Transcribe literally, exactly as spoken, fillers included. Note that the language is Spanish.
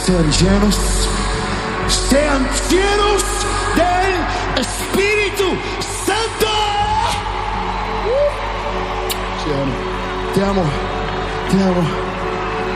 Estén llenos, sean llenos del Espíritu Santo. Te amo, te amo, te amo.